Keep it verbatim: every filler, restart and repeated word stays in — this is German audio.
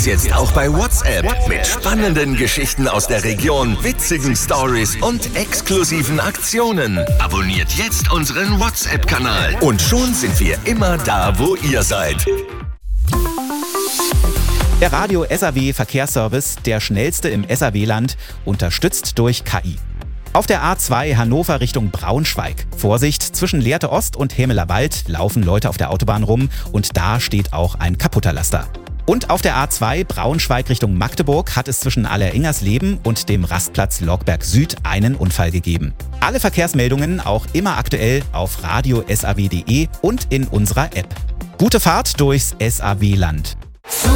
uns jetzt auch bei WhatsApp mit spannenden Geschichten aus der Region, witzigen Stories und exklusiven Aktionen. Abonniert jetzt unseren WhatsApp-Kanal und schon sind wir immer da, wo ihr seid. Der Radio S A W Verkehrsservice, der schnellste im S A W-Land, unterstützt durch K I. Auf der A zwei Hannover Richtung Braunschweig. Vorsicht, zwischen Lehrte Ost und Hemeler Wald laufen Leute auf der Autobahn rum und da steht auch ein kaputter Laster. Und auf der A zwei Braunschweig Richtung Magdeburg hat es zwischen Alleringersleben und dem Rastplatz Logberg Süd einen Unfall gegeben. Alle Verkehrsmeldungen auch immer aktuell auf radio punkt s a w punkt d e und in unserer App. Gute Fahrt durchs S A W-Land.